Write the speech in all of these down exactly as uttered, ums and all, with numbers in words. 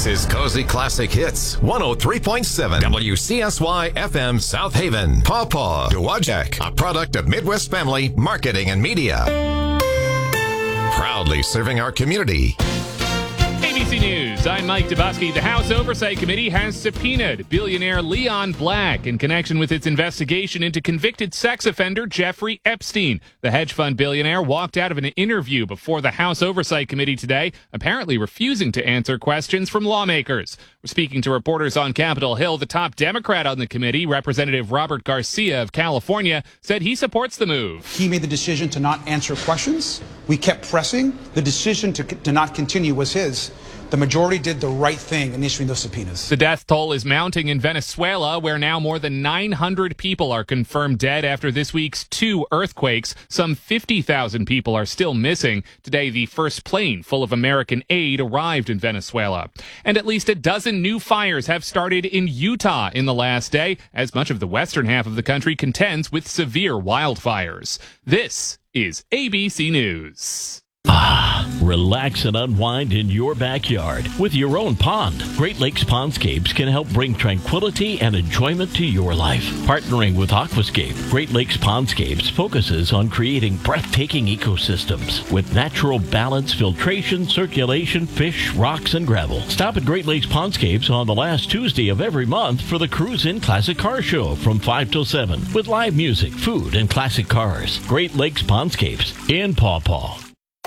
This is Cozy Classic Hits, one oh three point seven W C S Y F M South Haven. Paw Paw, Dowagiac, a product of Midwest Family Marketing and Media. Proudly serving our community. A B C News, I'm Mike Dubosky. The House Oversight Committee has subpoenaed billionaire Leon Black in connection with its investigation into convicted sex offender Jeffrey Epstein. The hedge fund billionaire walked out of an interview before the House Oversight Committee today, apparently refusing to answer questions from lawmakers. Speaking to reporters on Capitol Hill, the top Democrat on the committee, Representative Robert Garcia of California, said he supports the move. He made the decision to not answer questions. We kept pressing. The decision to, to not continue was his. The majority did the right thing in issuing those subpoenas. The death toll is mounting in Venezuela, where now more than nine hundred people are confirmed dead after this week's two earthquakes. Some fifty thousand people are still missing. Today, the first plane full of American aid arrived in Venezuela. And at least a dozen new fires have started in Utah in the last day, as much of the western half of the country contends with severe wildfires. This is A B C News. Ah, relax and unwind in your backyard with your own pond. Great Lakes Pondscapes can help bring tranquility and enjoyment to your life. Partnering with Aquascape, Great Lakes Pondscapes focuses on creating breathtaking ecosystems with natural balance, filtration, circulation, fish, rocks, and gravel. Stop at Great Lakes Pondscapes on the last Tuesday of every month for the Cruise In Classic Car Show from five till seven with live music, food, and classic cars. Great Lakes Pondscapes in Paw Paw.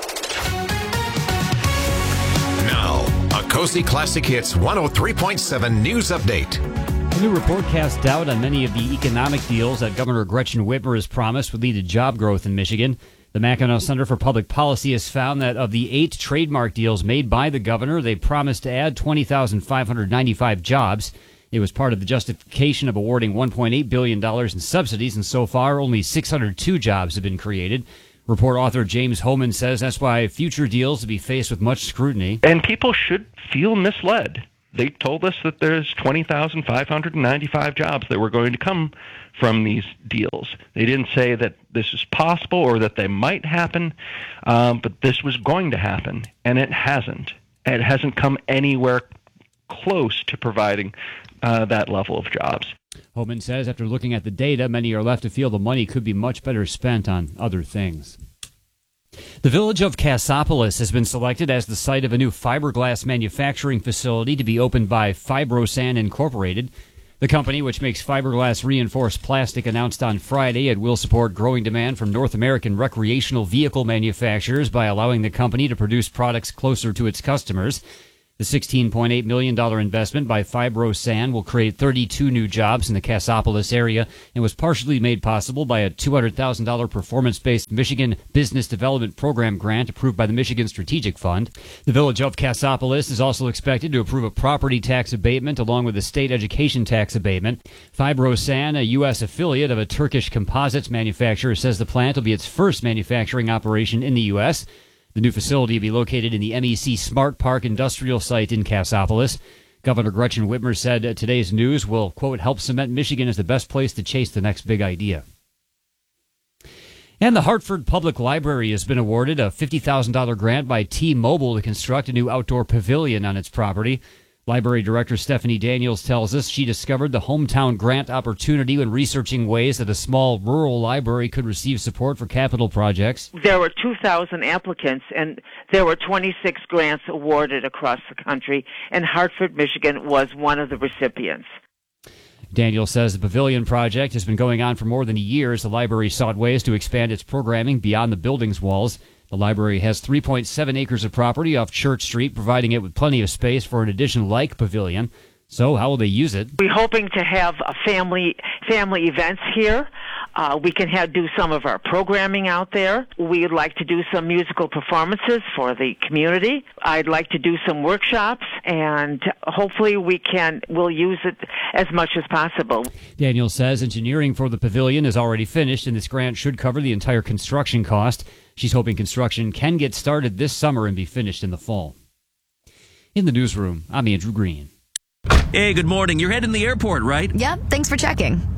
A Cozy Classic Hits one oh three point seven News Update. A new report casts doubt on many of the economic deals that Governor Gretchen Whitmer has promised would lead to job growth in Michigan. The Mackinac Center for Public Policy has found that of the eight trademark deals made by the governor, they promised to add twenty thousand five hundred ninety-five jobs. It was part of the justification of awarding one point eight billion dollars in subsidies, and so far only six hundred two jobs have been created. Report author James Homan says that's why future deals will be faced with much scrutiny. And people should feel misled. They told us that there's twenty thousand five hundred ninety-five jobs that were going to come from these deals. They didn't say that this is possible or that they might happen, um, but this was going to happen, and it hasn't. It hasn't come anywhere close to providing uh, that level of jobs. Homan says after looking at the data, many are left to feel the money could be much better spent on other things. The village of Cassopolis has been selected as the site of a new fiberglass manufacturing facility to be opened by FibroSan Incorporated. The company, which makes fiberglass reinforced plastic, announced on Friday it will support growing demand from North American recreational vehicle manufacturers by allowing the company to produce products closer to its customers. The sixteen point eight million dollars investment by FibroSan will create thirty-two new jobs in the Cassopolis area and was partially made possible by a two hundred thousand dollars performance-based Michigan Business Development Program grant approved by the Michigan Strategic Fund. The village of Cassopolis is also expected to approve a property tax abatement along with a state education tax abatement. FibroSan, a U S affiliate of a Turkish composites manufacturer, says the plant will be its first manufacturing operation in the U S The new facility will be located in the M E C Smart Park industrial site in Cassopolis. Governor Gretchen Whitmer said today's news will, quote, help cement Michigan as the best place to chase the next big idea. And the Hartford Public Library has been awarded a fifty thousand dollars grant by T-Mobile to construct a new outdoor pavilion on its property. Library Director Stephanie Daniels tells us she discovered the hometown grant opportunity when researching ways that a small rural library could receive support for capital projects. There were two thousand applicants, and there were twenty-six grants awarded across the country, and Hartford, Michigan was one of the recipients. Daniels says the pavilion project has been going on for more than a year as the library sought ways to expand its programming beyond the building's walls. The library has three point seven acres of property off Church Street, providing it with plenty of space for an addition-like pavilion. So how will they use it? We're hoping to have a family family events here. Uh, we can have, do some of our programming out there. We'd like to do some musical performances for the community. I'd like to do some workshops, and hopefully we can, we'll use it as much as possible. Daniel says engineering for the pavilion is already finished, and this grant should cover the entire construction cost. She's hoping construction can get started this summer and be finished in the fall. In the newsroom, I'm Andrew Green. Hey, good morning. You're heading to the airport, right? Yep, thanks for checking.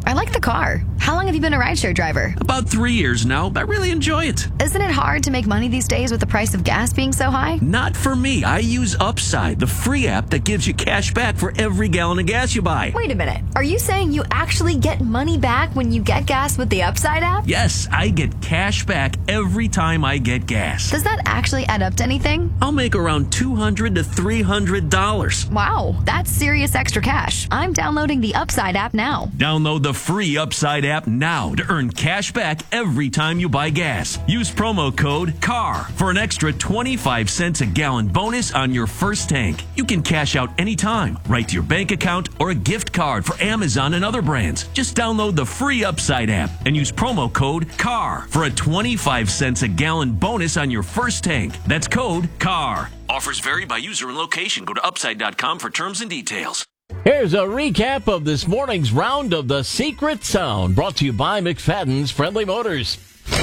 I like the car. How long have you been a rideshare driver? About three years now, but I really enjoy it. Isn't it hard to make money these days with the price of gas being so high? Not for me. I use Upside, the free app that gives you cash back for every gallon of gas you buy. Wait a minute. Are you saying you actually get money back when you get gas with the Upside app? Yes, I get cash back every time I get gas. Does that actually add up to anything? I'll make around two hundred to three hundred dollars. Wow, that's serious extra cash. I'm downloading the Upside app now. Download the free Upside app now to earn cash back every time you buy gas. Use promo code C A R for an extra twenty-five cents a gallon bonus on your first tank. You can cash out anytime, right to your bank account, or a gift card for Amazon and other brands. Just download the free Upside app and use promo code C A R for a twenty-five cents a gallon bonus on your first tank. That's code C A R. Offers vary by user and location. Go to upside dot com for terms and details. Here's a recap of this morning's round of the Secret Sound, brought to you by McFadden's Friendly Motors.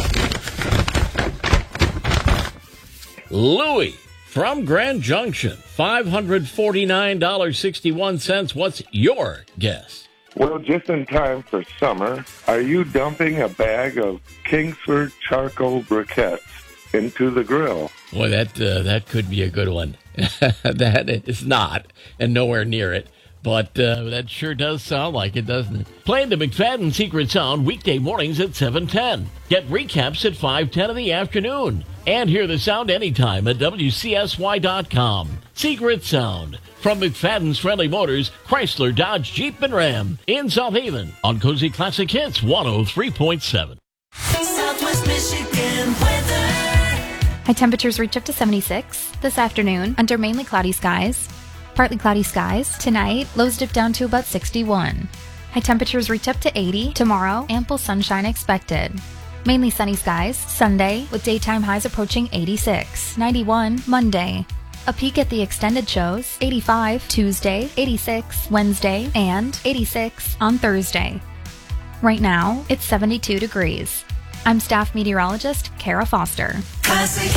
Louis from Grand Junction, five hundred forty-nine dollars and sixty-one cents. What's your guess? Well, just in time for summer, are you dumping a bag of Kingsford charcoal briquettes into the grill? Boy, that uh, that could be a good one. That is not, and nowhere near it. But uh, that sure does sound like it, doesn't it? Playing the McFadden Secret Sound weekday mornings at seven ten. Get recaps at five ten in the afternoon. And hear the sound anytime at W C S Y dot com. Secret Sound from McFadden's Friendly Motors, Chrysler, Dodge, Jeep, and Ram in South Haven on Cozy Classic Hits one oh three point seven. Southwest Michigan weather. High temperatures reach up to seventy-six this afternoon under mainly cloudy skies. Partly cloudy skies tonight, lows dip down to about sixty-one. High temperatures reach up to eighty tomorrow, ample sunshine expected. Mainly sunny skies Sunday with daytime highs approaching eighty-six, ninety-one Monday. A peek at the extended shows eighty-five Tuesday, eighty-six Wednesday, and eighty-six on Thursday. Right now, it's seventy-two degrees. I'm staff meteorologist Kara Foster. Classic